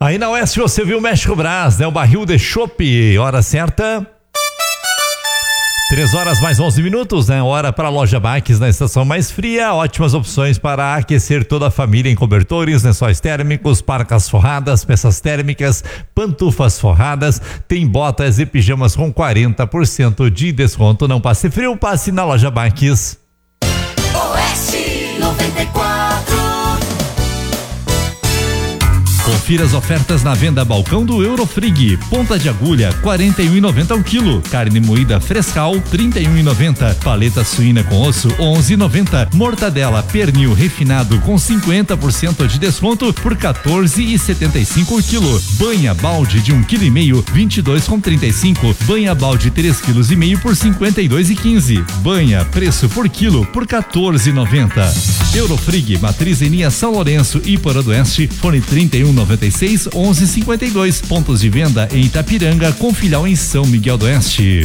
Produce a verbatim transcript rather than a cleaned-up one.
Aí na Oeste você viu o México Brás, né? O barril de chopp, hora certa. Três horas mais onze minutos, né? Hora para a Loja Baques na estação mais fria. Ótimas opções para aquecer toda a família em cobertores, lençóis térmicos, parcas forradas, peças térmicas, pantufas forradas. Tem botas e pijamas com quarenta por cento de desconto. Não passe frio, passe na Loja Baques. Oeste noventa e quatro. Confira as ofertas na venda balcão do Eurofrig. Ponta de agulha, quarenta e um e noventa ao quilo. Carne moída frescal, trinta e um e noventa. Paleta suína com osso, onze e noventa. Mortadela pernil refinado com cinquenta por cento de desconto por quatorze e setenta e cinco o quilo. Banha balde de um quilo e meio, vinte e dois com trinta e cinco. Banha balde três quilos e meio por cinquenta e dois e quinze. Banha preço por quilo por quatorze e noventa. Eurofrig, matriz em linha São Lourenço e Porã do Oeste, fone trinta e um noventa e seis, onze cinquenta e dois. Pontos de venda em Itapiranga com filial em São Miguel do Oeste.